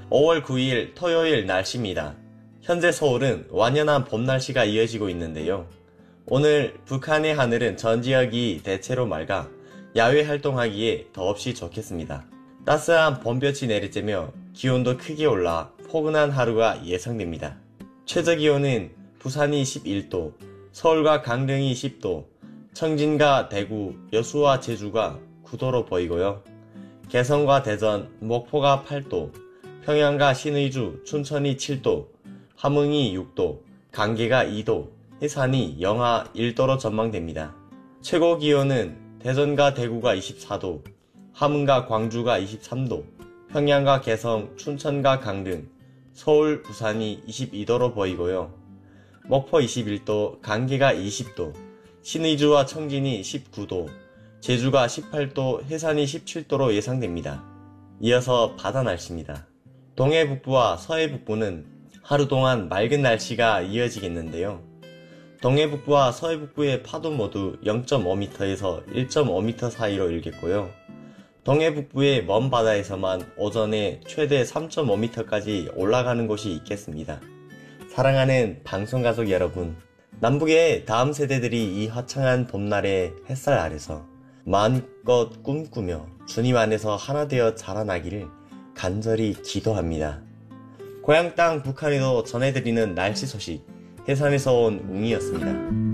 5월 9일 토요일 날씨입니다. 현재 서울은 완연한 봄 날씨가 이어지고 있는데요. 오늘 북한의 하늘은 전 지역이 대체로 맑아 야외 활동하기에 더없이 좋겠습니다. 따스한 봄볕이 내리쬐며 기온도 크게 올라 포근한 하루가 예상됩니다. 최저기온은 부산이 11도, 서울과 강릉이 10도, 청진과 대구, 여수와 제주가 9도로 보이고요. 개성과 대전, 목포가 8도, 평양과 신의주, 춘천이 7도, 함흥이 6도, 강계가 2도, 해산이 영하 1도로 전망됩니다. 최고 기온은 대전과 대구가 24도, 함흥과 광주가 23도, 평양과 개성, 춘천과 강릉, 서울, 부산이 22도로 보이고요. 목포 21도, 강계가 20도, 신의주와 청진이 19도, 제주가 18도, 해산이 17도로 예상됩니다. 이어서 바다 날씨입니다. 동해북부와 서해북부는 하루 동안 맑은 날씨가 이어지겠는데요. 동해북부와 서해북부의 파도 모두 0.5m에서 1.5m 사이로 일겠고요. 동해북부의 먼 바다에서만 오전에 최대 3.5m까지 올라가는 곳이 있겠습니다. 사랑하는 방송가족 여러분, 남북의 다음 세대들이 이 화창한 봄날의 햇살 아래서 마음껏 꿈꾸며 주님 안에서 하나 되어 자라나기를 간절히 기도합니다. 고향 땅 북한에도 전해드리는 날씨 소식, 해산에서 온 웅이었습니다.